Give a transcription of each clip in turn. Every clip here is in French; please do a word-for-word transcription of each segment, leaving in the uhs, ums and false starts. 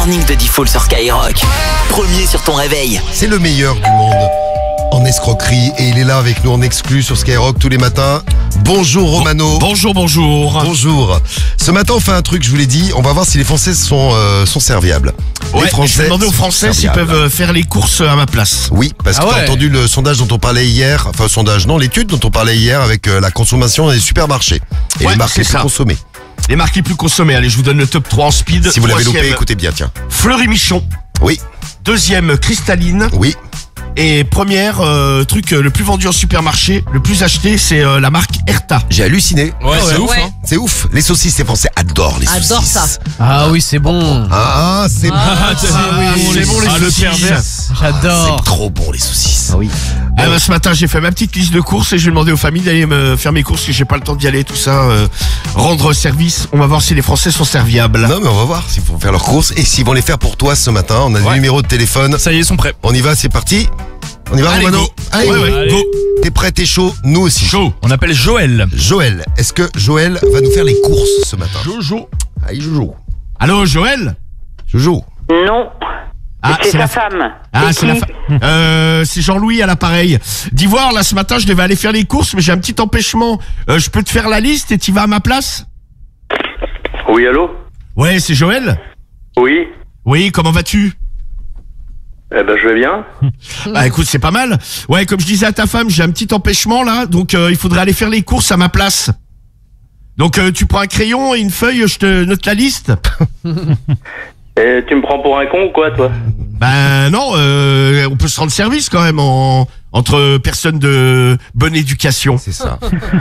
morning de Diffoul sur Skyrock. Premier sur ton réveil. C'est le meilleur du monde en escroquerie et il est là avec nous en exclu sur Skyrock tous les matins. Bonjour Romano. Bonjour, bonjour. Bonjour. Ce matin on fait un truc, je vous l'ai dit, on va voir si les Français sont, euh, sont serviables. Ouais, les Français je vais demander aux Français s'ils serviables. peuvent faire les courses à ma place. Oui, parce Ah que t'as ouais. entendu le sondage dont on parlait hier, enfin le sondage non, l'étude dont on parlait hier avec euh, la consommation dans les supermarchés et Ouais, les marques c'est les plus ça. consommées. Les marques les plus consommées. Allez, je vous donne le top trois en speed. Si vous l'avez Troisième, loupé, écoutez bien, tiens. Fleury Michon. Oui, Deuxième, Cristalline. oui. Et première, euh, truc euh, le plus vendu en supermarché, le plus acheté, c'est euh, la marque Erta. J'ai halluciné. Ouais, c'est ouf, Ouais. hein. C'est ouf. Les saucisses, les Français adorent les saucisses. Adore ça. Ah oui, c'est bon. Ah, c'est Ah, bon. c'est ça. bon, les Ah, le saucisses. pervers. J'adore. C'est trop bon les saucisses. oui. Ah bah, ce matin, j'ai fait ma petite liste de courses et je vais demander aux familles d'aller me faire mes courses, parce que j'ai pas le temps d'y aller, tout ça. euh, rendre service. On va voir si les Français sont serviables. Non mais on va voir s'ils vont faire leurs courses et s'ils vont les faire pour toi ce matin. On a Ouais. le numéro de téléphone. Ça y est, ils sont prêts. On y va, c'est parti. On y va Allez, Romano. go. Allez, Ouais, ouais, Allez. go. T'es prêt, t'es chaud, nous aussi. Chaud. On appelle Joël. Joël, est-ce que Joël va nous faire les courses ce matin? Jojo. Allez Jojo. Allô, Joël? Jojo. Non, Ah, c'est la sa femme. Ah, c'est la qui fa... Euh, c'est Jean-Louis à l'appareil. D'Ivoire, là, ce matin, je devais aller faire les courses, mais j'ai un petit empêchement. Euh, je peux te faire la liste et tu vas à ma place? Oui, allô? Ouais, c'est Joël? Oui? Oui, comment vas-tu? Eh ben, je vais bien. Bah, écoute, c'est pas mal. Ouais, comme je disais à ta femme, j'ai un petit empêchement, là, donc euh, il faudrait aller faire les courses à ma place. Donc, euh, tu prends un crayon et une feuille, je te note la liste? Et tu me prends pour un con ou quoi, toi? Ben non, euh, on peut se rendre service quand même en... entre personnes de bonne éducation. C'est ça.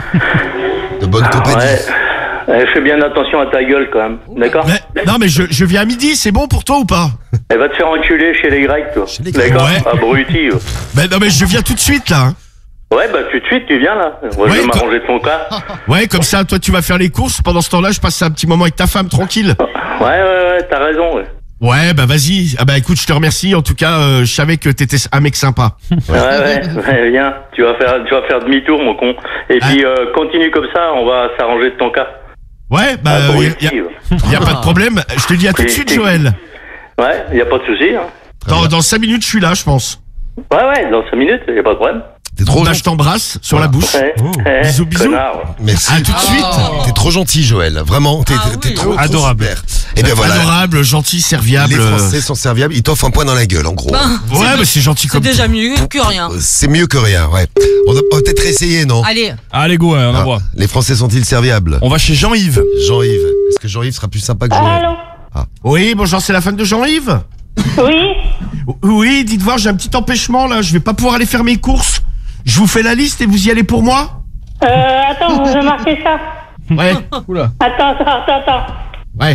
De bonne compagnie. Ouais. Eh, fais bien attention à ta gueule, quand même. D'accord? Mais- non, mais je, je viens à midi, c'est bon pour toi ou pas? Elle va te faire enculer chez les Grecs, toi. Chez les Grecs. D'accord? Ouais. Abruti. Ben non, mais je viens tout de suite, là. hein. Ouais, bah, tout de suite, tu viens, là. Moi, Ouais, je vais quoi. m'arranger de ton cas. Ouais, comme ça, toi, tu vas faire les courses. Pendant ce temps-là, je passe un petit moment avec ta femme, tranquille. Ouais, ouais, ouais, t'as raison, ouais. Ouais, bah vas-y. Ah bah écoute, je te remercie. En tout cas, euh, je savais que t'étais un mec sympa. Ouais, ouais, ouais, viens. Tu vas faire, tu vas faire demi-tour, mon con. Et puis, euh, continue comme ça, on va s'arranger de ton cas. Ouais, bah euh, y, Abruti. a, y a pas de problème. Je te dis à tout de Oui, suite, oui. Joël. Ouais, y a pas de souci, hein. Dans, dans cinq minutes, je suis là, je pense. Ouais, ouais, dans cinq minutes, y a pas de problème. T'es trop Bah, gentil. je t'embrasse sur la bouche. Ouais. Eh, Bisous, bisous. connard. Merci. À tout de suite. T'es trop gentil Joël. Vraiment, t'es Ah t'es oui. trop, trop Adorable. super. Et bien voilà. Adorable, gentil, serviable. Les Français sont serviables. Ils t'offrent un point dans la gueule, en gros. Ben, Ouais, bah c'est gentil c'est comme déjà tout. mieux que rien. Euh, C'est mieux que rien, ouais. On va on va peut-être essayer, non? Allez, Allez, go, on Ah, envoie. les Français sont-ils serviables? On va chez Jean-Yves. Jean-Yves. Est-ce que Jean-Yves sera plus sympa que Joël? Allô? Oui, bonjour, c'est la femme de Jean-Yves. Oui? Oui, dites voir, j'ai un petit empêchement là. Je vais pas pouvoir aller faire mes courses. Je vous fais la liste et vous y allez pour moi? Euh, attends, vous avez marqué ça. Ouais. Attends, attends, attends, attends. Ouais.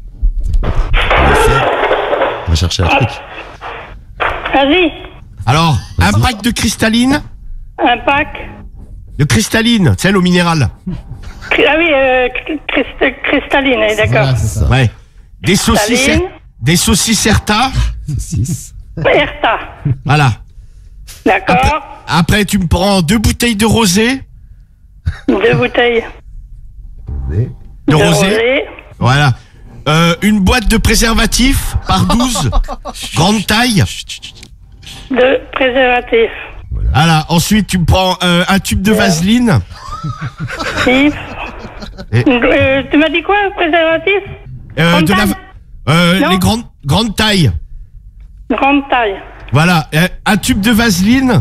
On va chercher un truc. Vas-y, Alors, un pack de cristalline. un pack. De cristalline, celle au minéral. Ah oui, euh, crist- cristalline, eh, d'accord. Ouais. Des saucisses. Cristalline. Des saucisses Erta. Erta, Voilà. d'accord. Après, tu me prends deux bouteilles de rosé. Deux bouteilles De rosé. Voilà. Euh, une boîte de préservatifs par douze. Grande taille. de préservatifs. Voilà. Ensuite, tu me prends euh, un tube de vaseline. Six. Et- Euh, tu m'as dit quoi, préservatif? Euh, Grande de la, taille euh, Non. les grandes, grandes tailles. Grande taille. Voilà. Euh, un tube de vaseline.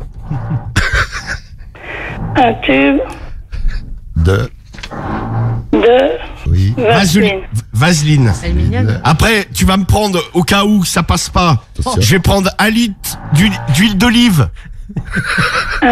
Un tube De. de Oui. vaseline. Vaseline. elle est mignonne. Après, tu vas me prendre, au cas où ça passe pas, Attention. je vais prendre un litre d'huile d'huile d'olive. Euh,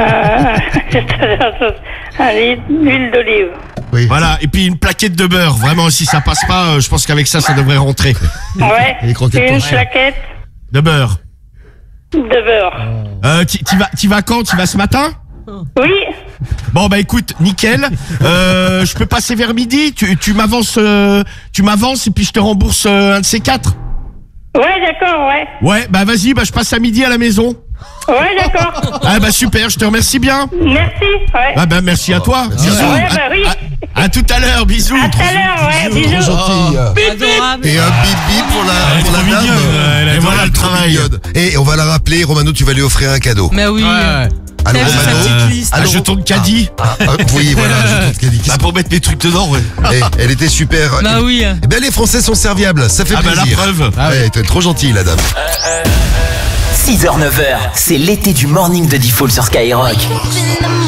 un litre d'huile d'olive. Oui. Voilà. Et puis une plaquette de beurre. Vraiment, si ça passe pas, euh, je pense qu'avec ça, ça devrait rentrer. Ouais. Et les croquettes Et une pour chien. plaquette De beurre. de beurre. Euh, tu tu vas, tu vas quand? Tu vas ce matin? Oui. Bon bah écoute, nickel. Euh, je peux passer vers midi. Tu, tu m'avances, euh, tu m'avances et puis je te rembourse euh, un de ces quatre. Ouais, d'accord, ouais. Ouais, bah vas-y, bah je passe à midi à la maison. Ouais, d'accord. Ah bah super, je te remercie bien. Merci. Ouais. Ah bah merci à toi. Bisous. Ouais, bah oui. À, à tout à l'heure, bisous. À tout à l'heure, ouais, Trop bisous. gentil. Adorable. Et un bibi pour la, pour la trop dame. mignonne, elle a Et voilà le Trop travail. mignonne. Et on va la rappeler, Romano, tu vas lui offrir un cadeau. Mais oui. Ouais. Allô, T'as vu sa Romano. petite liste. Un Alors, jeton de caddie. Ah, ah, oui, voilà, je trouve qu'elle dit Bah pour mettre mes trucs dedans, ouais. Eh, elle était super. Bah oui. Eh ben, les Français sont serviables, ça fait Ah bah la plaisir. preuve. Ouais, t'es trop gentille, la dame. six heures neuf heures, c'est l'été du morning de Diffoul sur Skyrock.